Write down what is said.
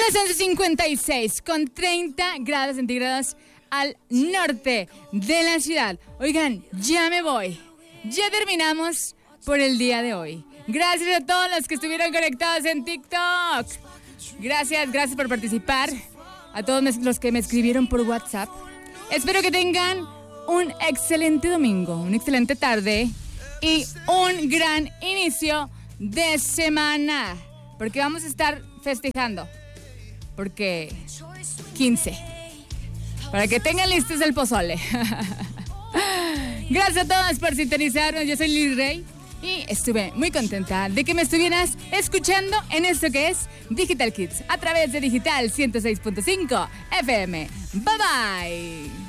las 11:56 con 30 grados centígrados al norte de la ciudad. Oigan, ya me voy. Ya terminamos por el día de hoy. Gracias a todos los que estuvieron conectados en TikTok. Gracias por participar. A todos los que me escribieron por WhatsApp. Espero que tengan un excelente domingo, una excelente tarde y un gran inicio de semana. Porque vamos a estar festejando. Porque 15. Para que tengan listos el pozole. Gracias a todos por sintonizarnos. Yo soy Lili Rey y estuve muy contenta de que me estuvieras escuchando en esto que es Digital Kids a través de Digital 106.5 FM. Bye bye.